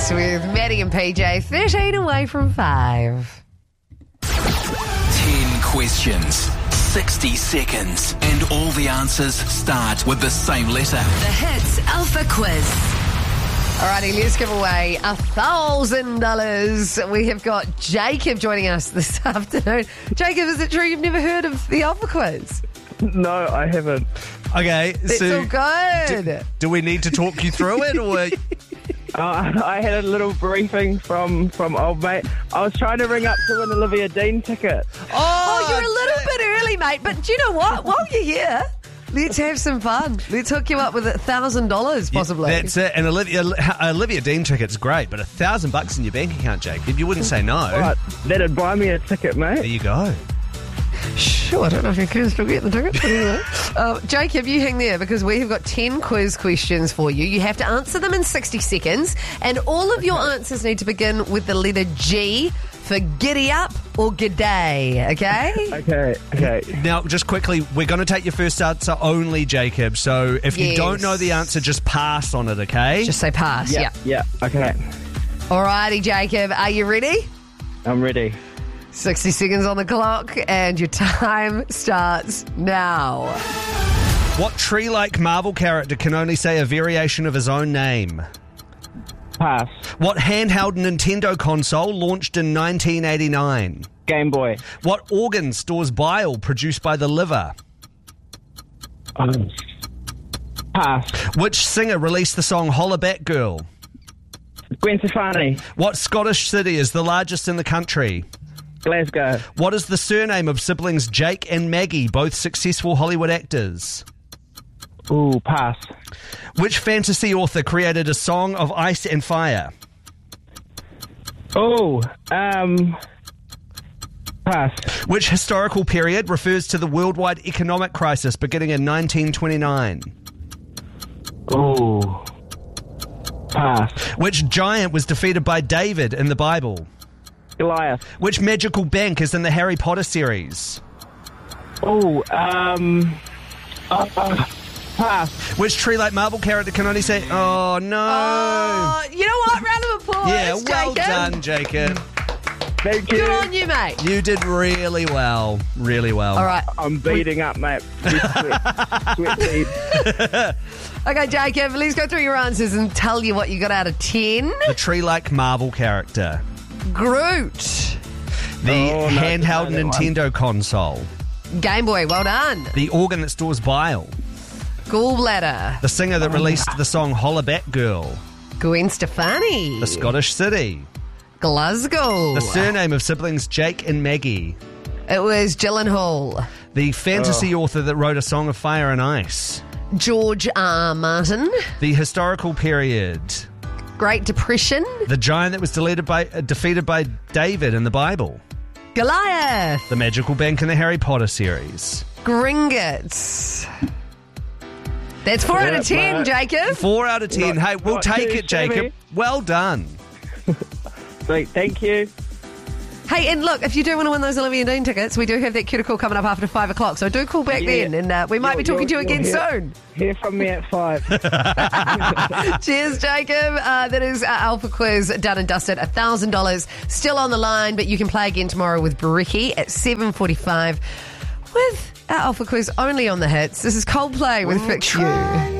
Hits with Maddie and PJ, 13 away from 5. 10 questions, 60 seconds, and all the answers start with the same letter. The Hits Alpha Quiz. Alrighty, let's give away $1,000. We have got Jacob joining us this afternoon. Jacob, is it true you've never heard of the Alpha Quiz? No, I haven't. Okay, It's so all good. do we need to talk you through it, or I had a little briefing from old mate. I was trying to ring up to win Olivia Dean ticket. Oh, you're a little bit early, mate. But do you know what? While you're here, let's have some fun. Let's hook you up with $1,000, possibly. That's it. And Olivia Dean ticket's great, but $1,000 in your bank account, Jacob, you wouldn't say no. Right, that'd buy me a ticket, There mate. you go. Sure, I don't know if you can still get the ticket. But anyway. Jacob, you hang there because we have got 10 quiz questions for you. You have to answer them in 60 seconds, and all of your answers need to begin with the letter G for giddy up or g'day, okay? Okay. Now, just quickly, we're going to take your first answer only, Jacob. So if you Yes. don't know the answer, just pass on it, okay? Just say pass, yeah. Yeah, okay. Alrighty, Jacob, are you ready? I'm ready. 60 seconds on the clock, and your time starts now. What tree-like Marvel character can only say a variation of his own name? Pass. What handheld Nintendo console launched in 1989? Game Boy. What organ stores bile produced by the liver? Pass. Which singer released the song Holla Back Girl? Gwen Stefani. What Scottish city is the largest in the country? Glasgow. What is the surname of siblings Jake and Maggie, both successful Hollywood actors? Ooh, pass. Which fantasy author created a song of ice and fire? Oh, pass. Which historical period refers to the worldwide economic crisis beginning in 1929? Ooh, pass. Which giant was defeated by David in the Bible? Goliath. Which magical bank is in the Harry Potter series? Ooh, pass. Which tree-like Marvel character can only say, oh no? Oh, you know what? Round of applause, Yeah, well Jacob. done, Jacob. Thank you. Good on you, mate. You did really well. Really well. All right. I'm beating up, mate. Sweat bead. Okay, Jacob, let's go through your answers and tell you what you got out of 10. The tree-like Marvel character. Groot. The Oh, no, handheld no, that one. Nintendo console. Game Boy, well done. The organ that stores bile. Gallbladder. The singer that released the song Holla Back Girl. Gwen Stefani. The Scottish city. Glasgow. The surname of siblings Jake and Maggie. It was Gyllenhaal. The fantasy author that wrote A Song of Fire and Ice. George R. Martin. The historical period. Great Depression. The giant that was defeated by David in the Bible. Goliath. The magical bank in the Harry Potter series. Gringotts. That's 4 out of 10, mate. Jacob. 4 out of 10. Not- Hey, we'll not take too it, Jacob. shabby. Well done. Sweet, thank you. Hey, and look, if you do want to win those Olivia Dean tickets, we do have that call coming up after 5 o'clock, so do call back Yeah. then, and we might be talking to you again soon. Hear from me at 5. Cheers, Jacob. That is our Alpha Quiz done and dusted. $1,000 still on the line, but you can play again tomorrow with Bricky at 7:45 with our Alpha Quiz only on the hits. This is Coldplay with Fix You.